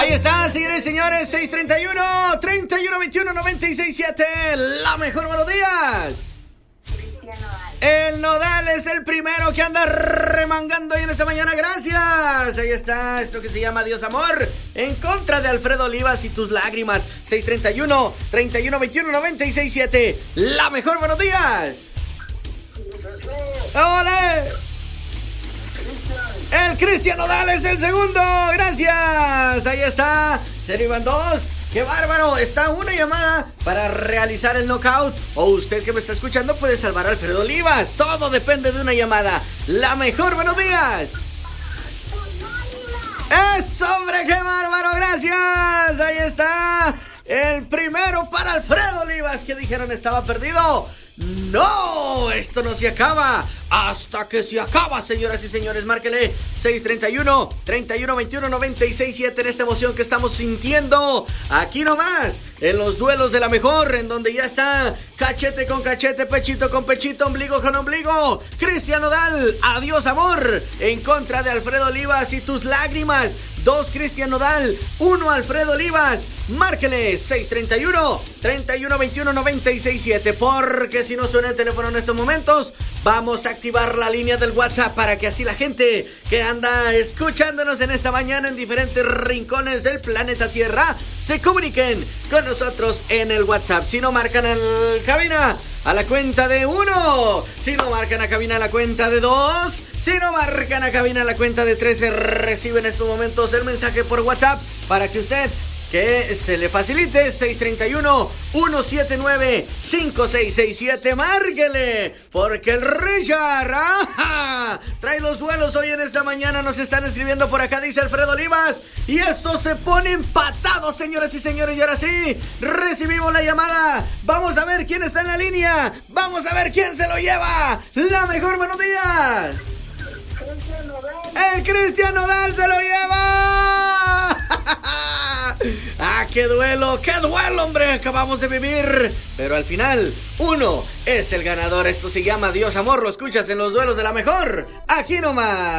Ahí está, señores y señores, 631-3121-967, la mejor, buenos días. El Nodal es el primero que anda remangando hoy en esta mañana, gracias. Ahí está, esto que se llama Dios Amor, en contra de Alfredo Olivas y tus lágrimas. 631-3121-967, la mejor, buenos días. ¡Ole! El Cristian Nodal es el segundo, gracias. Ahí está, 0 iban 2. ¡Qué bárbaro! Está una llamada para realizar el knockout. O usted que me está escuchando puede salvar a Alfredo Olivas. Todo depende de una llamada. La mejor, buenos días. ¡Es hombre, qué bárbaro! ¡Gracias! Ahí está. El primero para Alfredo Olivas, que dijeron estaba perdido. ¡No! Esto no se acaba hasta que se acaba, señoras y señores. Márquele 631-3121-967 en esta emoción que estamos sintiendo aquí nomás, en los duelos de la mejor, en donde ya está cachete con cachete, pechito con pechito, ombligo con ombligo. Cristian Nodal, adiós amor, en contra de Alfredo Olivas y tus lágrimas. 2 Cristian Nodal, 1 Alfredo Olivas. Márquele 631-3121-967, porque si no suena el teléfono en estos momentos, vamos a activar la línea del WhatsApp para que así la gente que anda escuchándonos en esta mañana en diferentes rincones del planeta Tierra se comuniquen con nosotros en el WhatsApp. Si no, marcan en cabina a la cuenta de 1, si no marcan a cabina a la cuenta de 2, si no marcan a cabina a la cuenta de 3, se recibe en estos momentos el mensaje por WhatsApp para que usted, que se le facilite, 631-179-5667, márquele, porque el Richard trae los duelos hoy en esta mañana. Nos están escribiendo por acá, dice Alfredo Olivas, y esto se pone empatado, señoras y señores. Y ahora sí, recibimos la llamada. Vamos a ver quién está en la línea, vamos a ver quién se lo lleva. La mejor, buenos días. El Cristian Nodal se lo lleva. ¡Ah, qué duelo, hombre! Acabamos de vivir, pero al final, uno es el ganador. Esto se llama Dios Amor. Lo escuchas en los duelos de la mejor, aquí nomás.